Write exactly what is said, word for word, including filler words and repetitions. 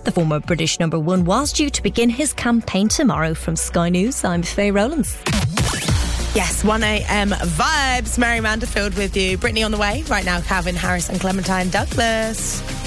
The former British number one was due to begin his campaign tomorrow. From Sky News, I'm Faye Rowlands. Yes, one a.m. vibes. Mary Manderfield with you. Brittany on the way. Right now, Calvin Harris and Clementine Douglas.